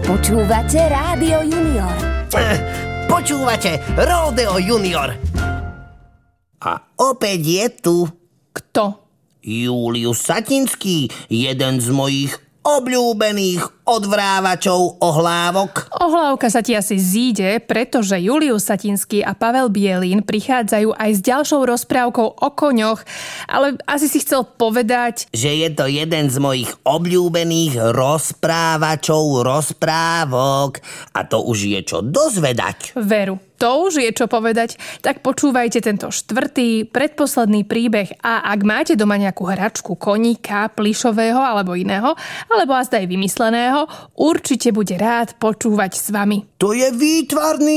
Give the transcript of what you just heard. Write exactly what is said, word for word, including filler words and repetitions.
Počúvate Rádio Junior. Počúvate Ródeo Junior. A opäť je tu... Kto? Julius Satinský, jeden z mojich obľúbených odvrávačov ohlávok. Ohlávka sa ti asi zíde, pretože Julius Satinský a Pavel Bielín prichádzajú aj s ďalšou rozprávkou o koňoch, ale asi si chcel povedať, že je to jeden z mojich obľúbených rozprávačov rozprávok. A to už je čo dozvedať. Veru, to už je čo povedať. Tak počúvajte tento štvrtý, predposledný príbeh a ak máte doma nejakú hračku koníka, plyšového alebo iného, alebo azda aj vymysleného, určite bude rád počúvať s vami. To je výtvarný